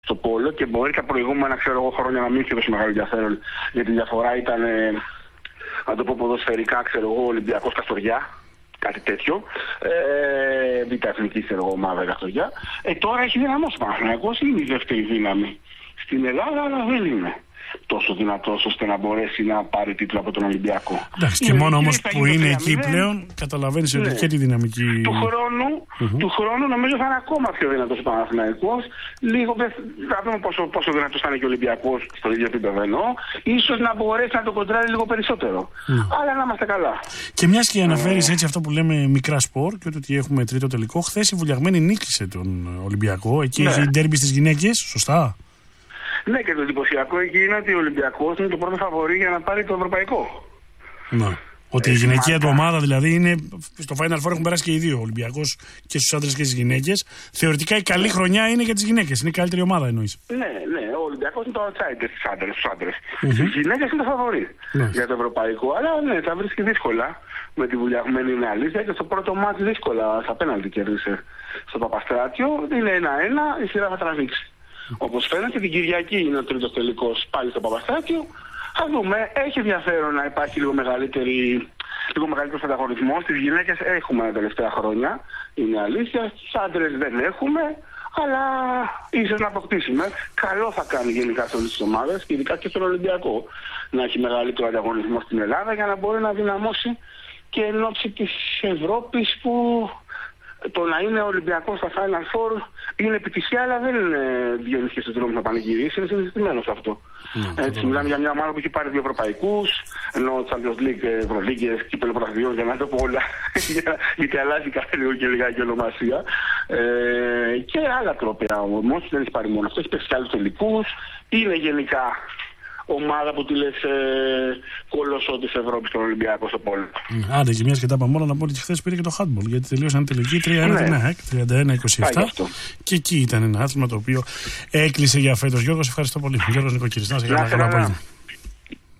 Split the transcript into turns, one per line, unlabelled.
στο πόλο και μπορεί τα προηγούμενα χρόνια να μην είχε τόσο μεγάλο ενδιαφέρον, γιατί η διαφορά ήταν, να το πω ποδοσφαιρικά, Ολυμπιακός Καστοριά, κάτι τέτοιο. Β' εθνική ομάδα Καστοριά. Τώρα έχει δυναμώσει ο Παναθηναϊκός, είναι η δεύτερη δύναμη στην Ελλάδα, αλλά δεν είναι τόσο δυνατός ώστε να μπορέσει να πάρει τίτλο από τον Ολυμπιακό.
Εντάξει, και μόνο όμως που είναι εκεί πλέον, καταλαβαίνεις ότι και τη δυναμική.
Του χρόνου νομίζω θα είναι ακόμα πιο δυνατός ο Παναθηναϊκός. Λίγο θα δούμε πόσο δυνατός θα είναι και ο Ολυμπιακός στο ίδιο επίπεδο εννοώ. Ίσως να μπορέσει να το κοντράρει λίγο περισσότερο. Αλλά να είμαστε καλά.
Και μιας και αναφέρεις έτσι αυτό που λέμε μικρά σπορ και ότι έχουμε τρίτο τελικό, χθες η Βουλιαγμένη νίκησε τον Ολυμπιακό. Εκεί έχει ντέρμπι στις γυναίκες, σωστά.
Ναι, και το εντυπωσιακό εκεί είναι ότι ο Ολυμπιακός είναι το πρώτο φαβορί για να πάρει το ευρωπαϊκό.
Ναι. Ότι η γυναικεία του ομάδα δηλαδή είναι. Στο Final Four έχουν περάσει και οι δύο. Ο Ολυμπιακός και στους άντρες και στις γυναίκες. Θεωρητικά η καλή χρονιά είναι για τις γυναίκες. Είναι η καλύτερη ομάδα εννοείς.
Ναι. Ο Ολυμπιακός είναι το outsider στους άντρες. Στις γυναίκες είναι το φαβορί για το ευρωπαϊκό. Αλλά ναι, τα βρίσκει δύσκολα. Με τη Βουλιαγμένη είναι αλήθεια. Και στο πρώτο μάτι δύσκολα στα πέναλτι κέρδισε στο Παπαστράτιο. Είναι 1-1, η σειρά θα τραβήξει. Όπως φαίνεται την Κυριακή είναι ο τρίτος τελικός πάλι στο Παπαστράτιο. Θα δούμε, έχει ενδιαφέρον να υπάρχει λίγο μεγαλύτερος ανταγωνισμός. Στις γυναίκες έχουμε τα τελευταία χρόνια, είναι αλήθεια. Στους άντρες δεν έχουμε, αλλά ίσως να αποκτήσουμε. Καλό θα κάνει γενικά σε όλες τις ομάδες, ειδικά και στον Ολυμπιακό, να έχει μεγαλύτερο ανταγωνισμό στην Ελλάδα για να μπορεί να δυναμώσει και εν ώψη της Ευρώπης που το να είναι Ολυμπιακός στα Final Four είναι επιτυχία, αλλά δεν είναι διονύχει στους δρόμους να πανηγυρίσει, είναι συνηθισμένο σε αυτό. Έτσι, μιλάμε για μια ομάδα που έχει πάρει 2 ευρωπαϊκούς, ενώ Champions League, Ευρωλίγκες, κύπελλο πρωταθλητριών, για να το πω όλα, γιατί αλλάζει κάθε λίγο και λιγάκι ονομασία. Και άλλα τρόπια όμως, δεν έχει πάρει μόνο αυτό, έχει παίξει και άλλους τελικούς, είναι γενικά ομάδα που τη λες κολοσσό της Ευρώπης στον Ολυμπιακό στο πόλο.
Άντε και μιας και τα είπαμε όλα, να πω ότι χθες πήρε και το handball, γιατί τελείωσαν τελική 3-1 την ΑΕΚ, 31-27 και εκεί ήταν ένα άθλημα το οποίο έκλεισε για φέτος. Γιώργος, ευχαριστώ πολύ. Γιώργος Νικοκύρης, να σε καλά.